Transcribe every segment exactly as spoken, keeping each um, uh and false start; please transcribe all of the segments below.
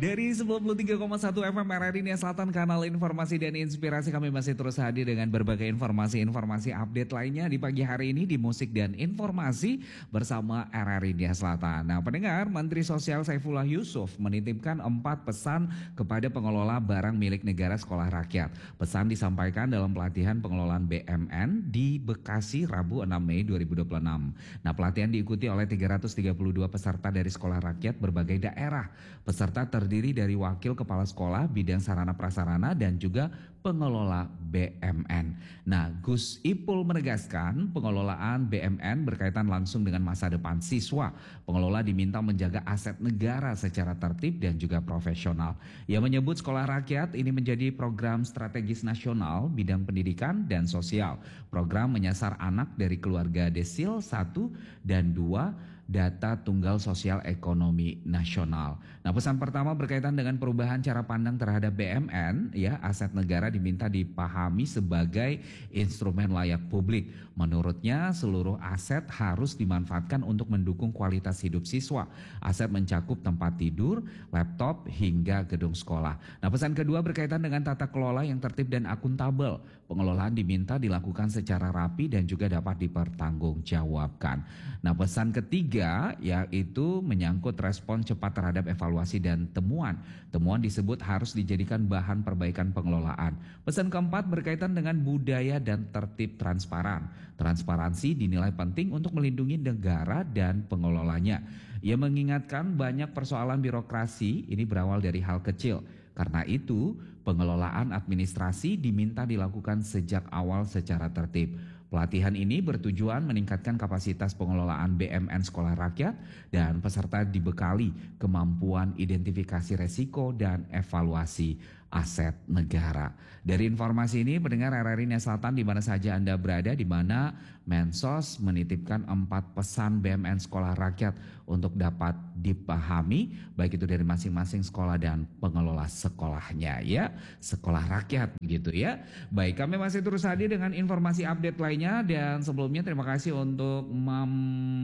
Dari sembilan puluh tiga koma satu F M R R I Nia Selatan, kanal informasi dan inspirasi, kami masih terus hadir dengan berbagai informasi-informasi update lainnya di pagi hari ini di Musik dan Informasi bersama R R I Nia Selatan. Nah pendengar, Menteri Sosial Saifullah Yusuf menitipkan empat pesan kepada pengelola barang milik negara sekolah rakyat. Pesan disampaikan dalam pelatihan pengelolaan B M N di Bekasi Rabu enam Mei dua ribu dua puluh enam. Nah pelatihan diikuti oleh tiga ratus tiga puluh dua peserta dari sekolah rakyat berbagai daerah. Peserta terdiri dari wakil kepala sekolah, bidang sarana prasarana, dan juga pengelola B M N. Nah, Gus Ipul menegaskan pengelolaan B M N berkaitan langsung dengan masa depan siswa. Pengelola diminta menjaga aset negara secara tertib dan juga profesional. Ia menyebut sekolah rakyat ini menjadi program strategis nasional bidang pendidikan dan sosial. Program menyasar anak dari keluarga desil satu dan dua, data tunggal sosial ekonomi nasional. Nah, pesan pertama berkaitan dengan perubahan cara pandang terhadap B M N, ya, aset negara diminta dipahami sebagai instrumen layak publik. Menurutnya, seluruh aset harus dimanfaatkan untuk mendukung kualitas hidup siswa. Aset mencakup tempat tidur, laptop, hingga gedung sekolah. Nah, pesan kedua berkaitan dengan tata kelola yang tertib dan akuntabel. Pengelolaan diminta dilakukan secara rapi dan juga dapat dipertanggungjawabkan. Nah, pesan ketiga yaitu menyangkut respon cepat terhadap evaluasi dan temuan. Temuan disebut harus dijadikan bahan perbaikan pengelolaan. Pesan keempat berkaitan dengan budaya dan tertib transparan. Transparansi dinilai penting untuk melindungi negara dan pengelolanya. Ia mengingatkan banyak persoalan birokrasi ini berawal dari hal kecil. Karena itu, pengelolaan administrasi diminta dilakukan sejak awal secara tertib. Pelatihan ini bertujuan meningkatkan kapasitas pengelolaan B M N sekolah rakyat dan peserta dibekali kemampuan identifikasi resiko dan evaluasi aset negara. Dari informasi ini, pendengar R R I Nia Selatan di mana saja Anda berada, di mana Mensos menitipkan empat pesan B M N sekolah rakyat untuk dapat dipahami, baik itu dari masing-masing sekolah dan pengelola sekolahnya, ya, sekolah rakyat gitu ya. Baik, kami masih terus hadir dengan informasi update lainnya, dan sebelumnya terima kasih untuk Mam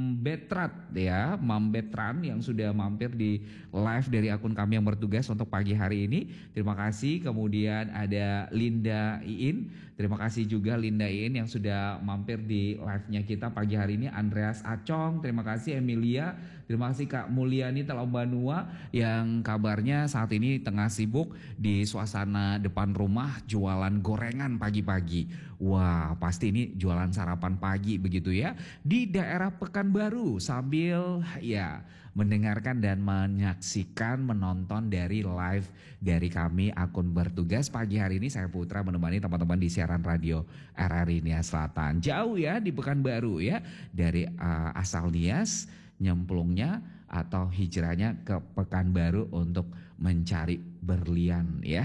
Betrat ya, Mam Betran yang sudah mampir di live dari akun kami yang bertugas untuk pagi hari ini. Terima kasih. Kemudian ada Linda Iin, terima kasih juga Linda Iin yang sudah mampir di live-nya kita pagi hari ini. Andreas Acong, terima kasih. Emilia, terima kasih. Kak Mulyani Talombanua yang kabarnya saat ini tengah sibuk di suasana depan rumah jualan gorengan pagi-pagi. Wah, pasti ini jualan sarapan pagi begitu ya, di daerah Pekanbaru sambil ya mendengarkan dan menyaksikan, menonton dari live dari kami akun bertugas pagi hari ini. Saya Putra menemani teman-teman di siaran radio R R I Nia Selatan. Jauh ya di Pekanbaru ya, dari uh, asal Nias, nyemplungnya atau hijrahnya ke Pekanbaru untuk mencari berlian ya.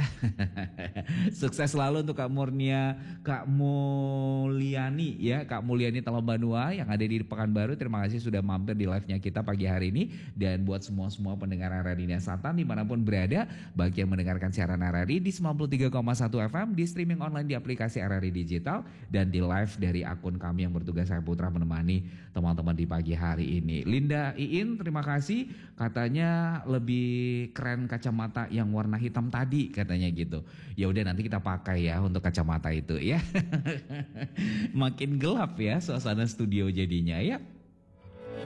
Sukses selalu untuk Kak Murnia, Kak Mulyani ya, Kak Mulyani Talombanua yang ada di Pekanbaru. Terima kasih sudah mampir di live-nya kita pagi hari ini. Dan buat semua-semua pendengar R R I Nia Selatan dimanapun berada, bagi yang mendengarkan siaran R R I di sembilan puluh tiga koma satu F M, di streaming online di aplikasi R R I Digital, dan di live dari akun kami yang bertugas, saya Putra menemani teman-teman di pagi hari ini. Linda Iin, terima kasih, katanya lebih keren kacamata yang warna hitam tadi katanya gitu. Ya udah, nanti kita pakai ya untuk kacamata itu ya. Makin gelap ya suasana studio jadinya ya.